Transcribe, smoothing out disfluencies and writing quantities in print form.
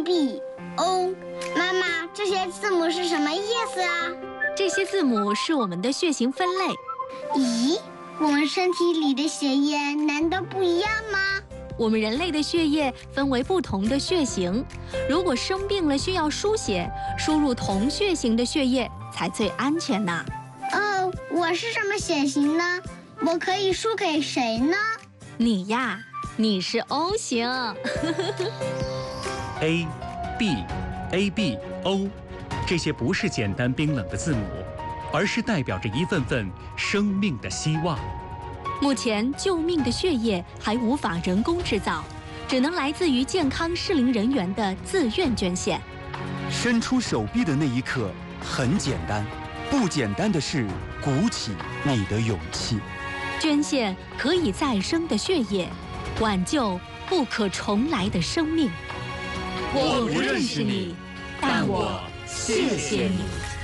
B O。妈妈，这些字母是什么意思啊？ 这些字母是我们的血型分类。 咦，我们身体里的血液难道不一样吗？ 我们人类的血液分为不同的血型，如果生病了需要输血，输入同血型的血液才最安全呢。 哦，我是什么血型呢？我可以输给谁呢？ 你呀，你是 O 型。 A、B、AB、O， 这些不是简单冰冷的字母，而是代表着一份份生命的希望。 目前救命的血液还无法人工制造，只能来自于健康适龄人员的自愿捐献。 伸出手臂的那一刻很简单，不简单的是鼓起你的勇气。 捐献可以再生的血液，挽救不可重来的生命。 我不认识你，但我谢谢你。